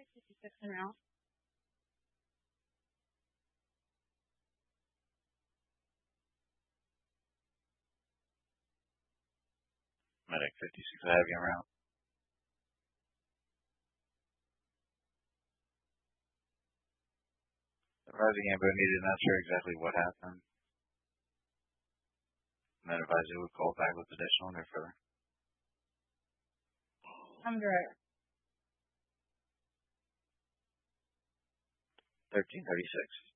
56 en route. Medic 56, I have you en route. Advising ambulance needed, not sure exactly what happened. And then advisor would call back with additional no further. I'm driver. 1336.